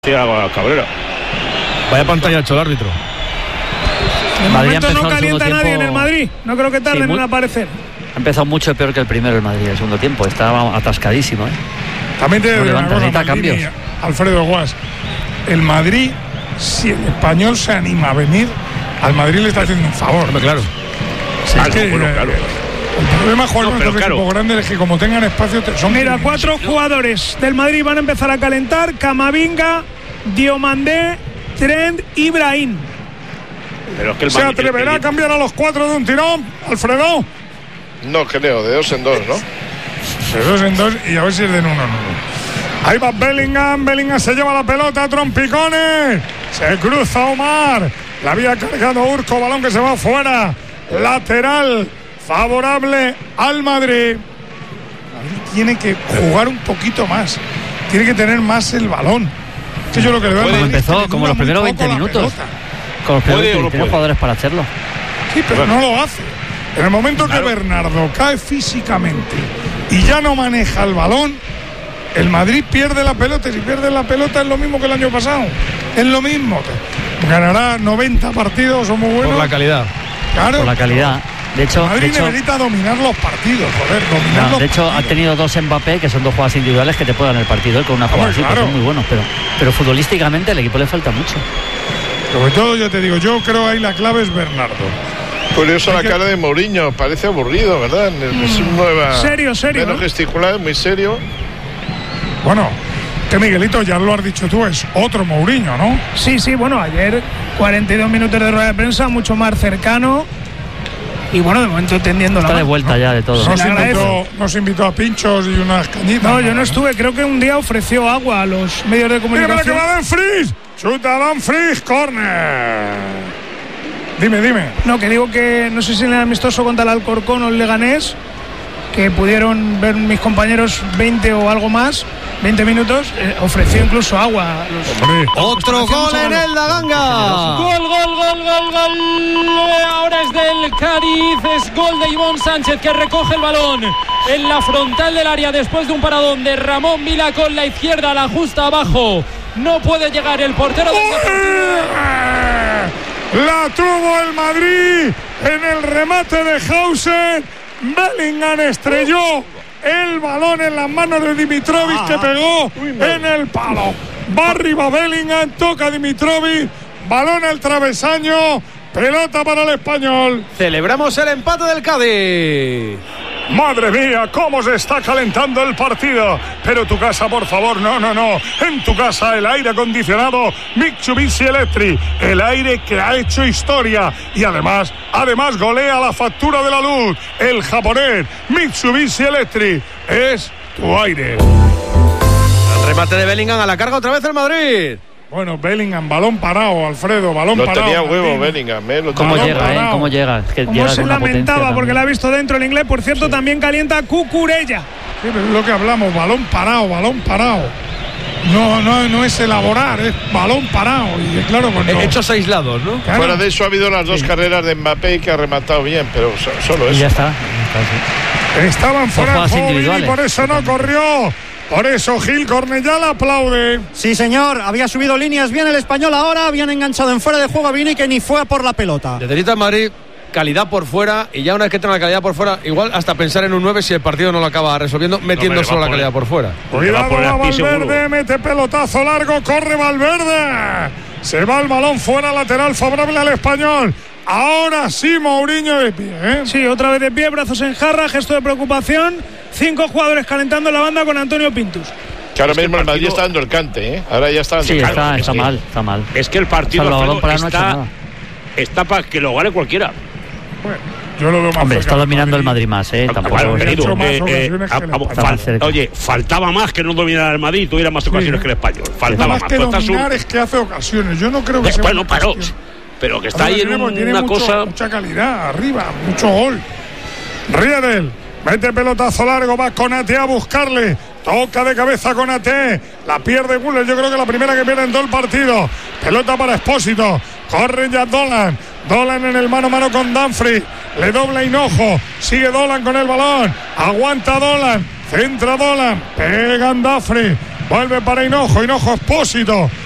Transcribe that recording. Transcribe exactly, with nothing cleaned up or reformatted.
Sí, a Cabrera. Vaya pantalla ha hecho el árbitro. De momento no calienta nadie tiempo... en el Madrid. No creo que tarden sí, muy... en aparecer. Ha empezado mucho peor que el primero el Madrid el segundo tiempo. Estaba atascadísimo, ¿eh? También te no digo levanta, una cosa, cambios. Alfredo Guas. El Madrid, si el Español se anima a venir, al Madrid le está haciendo un favor. Hombre, claro. Sí, ah, que, no, bueno, claro. El problema jugar no, con estos claro. equipos grandes es que como tengan espacio son. Mira, cuatro jugadores del Madrid van a empezar a calentar: Camavinga, Diomandé, Trent y Brahim. Pero es que el ¿Se Madrid, atreverá el... a cambiar a los cuatro de un tirón, Alfredo? No creo, de dos en dos, ¿no? De dos en dos y a ver si es de uno en uno. Ahí va Bellingham, Bellingham se lleva la pelota, trompicones, se cruza Omar, la había cargado Urco, balón que se va fuera, lateral favorable al Madrid. Madrid tiene que jugar un poquito más, tiene que tener más el balón. Que yo lo que le veo como empezó, como los primeros veinte minutos, con los primeros veinte, tiene jugadores para hacerlo. Sí, pero no lo hace. En el momento claro. que Bernardo cae físicamente y ya no maneja el balón, el Madrid pierde la pelota. Y si pierde la pelota es lo mismo que el año pasado. Es lo mismo. Ganará noventa partidos, son muy buenos. Por la calidad. Claro. Por la calidad. De hecho, Madrid de hecho, necesita dominar los partidos, joder, dominar no, los De hecho, partidos. ha tenido dos Mbappé, que son dos jugadas individuales que te pueden ganar el partido con una jugada así, claro. que son muy buenos. Pero, pero futbolísticamente al equipo le falta mucho. Sobre todo, yo te digo, yo creo ahí la clave es Bernardo. Curioso la cara de Mourinho, parece aburrido, ¿verdad? Mm. Es un nueva. Serio, serio. Menos ¿eh? gesticular, muy serio. Bueno, que Miguelito, ya lo has dicho tú, es otro Mourinho, ¿no? Sí, sí, bueno, ayer cuarenta y dos minutos de rueda de prensa, mucho más cercano. Y bueno, de momento tendiendo Está la de vuelta ¿no? ya de todo. Nos invitó, nos invitó a pinchos y unas cañitas. No, yo no estuve, creo que un día ofreció agua a los medios de comunicación. ¡Mira que va Dumfries! ¡Chuta Dumfries! ¡Corner! Dime, dime. No, que digo que no sé si en el amistoso contra el Alcorcón o el Leganés, que pudieron ver mis compañeros veinte o algo más, veinte minutos, eh, ofreció incluso agua. Los... Otro gol en el Daganga. Gol, gol, gol, gol, gol. Ahora es del Cádiz, es gol de Ivón Sánchez que recoge el balón en la frontal del área después de un paradón de Ramón Vila con la izquierda, la justa abajo. No puede llegar el portero del La tuvo el Madrid en el remate de Hausen. Bellingham estrelló el balón en las manos de Dimitrovic, ah, que pegó en el palo. Va arriba Bellingham, toca Dimitrovic, balón al travesaño, pelota para el Español. Celebramos el empate del Cádiz. Madre mía, cómo se está calentando el partido. Pero tu casa, por favor, no, no, no. En tu casa el aire acondicionado Mitsubishi Electric, el aire que ha hecho historia y además, además golea la factura de la luz. El japonés Mitsubishi Electric es tu aire. El remate de Bellingham a la carga otra vez el Madrid. Bueno, Bellingham, balón parado, Alfredo, balón lo parado. Lo tenía huevo Bellingham, ¿eh? Lo ¿Cómo tenía llega, parado. eh? ¿Cómo llega? Es que Como llega se lamentaba porque la ha visto dentro el inglés. Por cierto, sí. También calienta Cucurella. Sí, pero es lo que hablamos, balón parado, balón parado. No, no, no es elaborar, es balón parado. Y claro, pues no. Hechos aislados, ¿no? Claro. Fuera de eso ha habido las dos sí. carreras de Mbappé que ha rematado bien, pero solo eso. Y ya está. Ya está sí. Estaban fuera de y por eso no corrió. Por eso Gil Cornellá aplaude. Sí, señor, había subido líneas bien el Español ahora, habían enganchado en fuera de juego a Vini que ni fue a por la pelota. Necesita el Madrid calidad por fuera y ya una vez que tenga la calidad por fuera, igual hasta pensar en un nueve si el partido no lo acaba resolviendo metiendo no, solo la calidad por fuera. Cuidado, va Valverde, mete pelotazo largo, corre Valverde. Se va el balón fuera, lateral favorable al Español. Ahora sí, Mourinho de pie, ¿eh? Sí, otra vez de pie, brazos en jarra, gesto de preocupación. Cinco jugadores calentando en la banda con Antonio Pintus. Que ahora mismo el Madrid está dando el cante, ¿eh? Ahora ya está dando sí, el está, cante. está mal, está mal. Es que el partido Alfredo, Alfredo, no está, está para que lo gane cualquiera. Bueno, yo lo veo más. Hombre, está dominando el Madrid más, ¿eh? Tampoco. Claro, querido, eh, eh, a, a, fal- oye, faltaba más que no dominara el Madrid y tuviera más ocasiones sí. que el Español. Faltaba más. más que dominar un... es que hace ocasiones. Yo no creo que eh, sea. Bueno, pero, pero que está ahí en un, tiene una mucho, cosa. Mucha calidad, arriba, mucho gol. Riedel, mete pelotazo largo, va Konaté a buscarle. Toca de cabeza Konaté, la pierde Güler, yo creo que la primera que pierde en todo el partido. Pelota para Expósito, corre ya Dolan. Dolan en el mano a mano con Dumfries, le dobla Hinojo, sigue Dolan con el balón, aguanta Dolan, centra Dolan, pega Dumfries, vuelve para Hinojo, Hinojo Expósito,